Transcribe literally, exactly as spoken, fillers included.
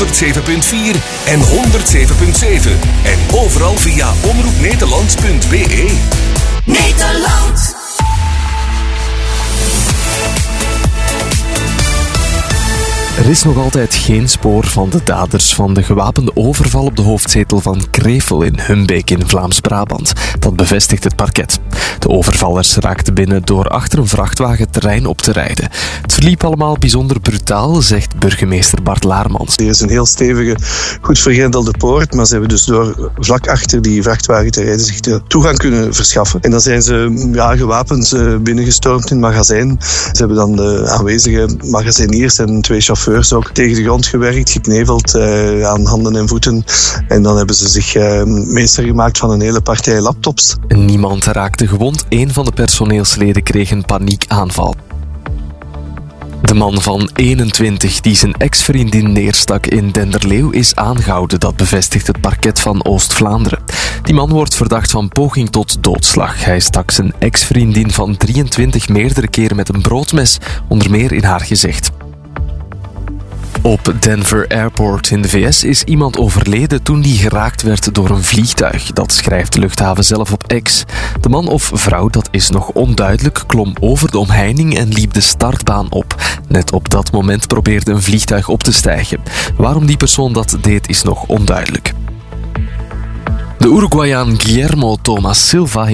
honderdzeven punt vier en honderdzeven punt zeven. En overal via omroepnederland punt b e. Nederland. Er is nog altijd geen spoor van de daders van de gewapende overval op de hoofdzetel van Krevel in Humbeek in Vlaams-Brabant. Dat bevestigt het parket. De overvallers raakten binnen door achter een vrachtwagen terrein op te rijden. Het verliep allemaal bijzonder brutaal, zegt burgemeester Bart Laarmans. Er is een heel stevige, goed vergrendelde poort, maar ze hebben dus door vlak achter die vrachtwagen te rijden zich de toegang kunnen verschaffen. En dan zijn ze ja, gewapend binnengestormd in het magazijn. Ze hebben dan de aanwezige magaziniers en twee chauffeurs ook tegen de grond gewerkt, gekneveld uh, aan handen en voeten. En dan hebben ze zich uh, meester gemaakt van een hele partij laptops. Niemand raakte gewond. Een van de personeelsleden kreeg een paniekaanval. De man van eenentwintig die zijn ex-vriendin neerstak in Denderleeuw is aangehouden. Dat bevestigt het parket van Oost-Vlaanderen. Die man wordt verdacht van poging tot doodslag. Hij stak zijn ex-vriendin van drieëntwintig meerdere keren met een broodmes, onder meer in haar gezicht. Op Denver Airport in de V S is iemand overleden toen die geraakt werd door een vliegtuig. Dat schrijft de luchthaven zelf op X. De man of vrouw, dat is nog onduidelijk, klom over de omheining en liep de startbaan op. Net op dat moment probeerde een vliegtuig op te stijgen. Waarom die persoon dat deed is nog onduidelijk. De Uruguayaan Guillermo Thomas Silva